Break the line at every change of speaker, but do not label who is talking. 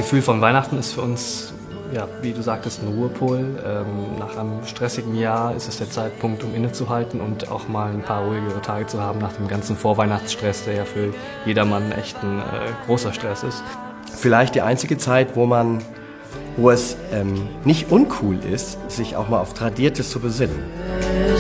Gefühl von Weihnachten ist für uns, ja, wie du sagtest, ein Ruhepol. Nach einem stressigen Jahr ist es der Zeitpunkt, um innezuhalten und auch mal ein paar ruhigere Tage zu haben nach dem ganzen Vorweihnachtsstress, der ja für jedermann echt ein großer Stress ist.
Vielleicht die einzige Zeit, wo es nicht uncool ist, sich auch mal auf Tradiertes zu besinnen.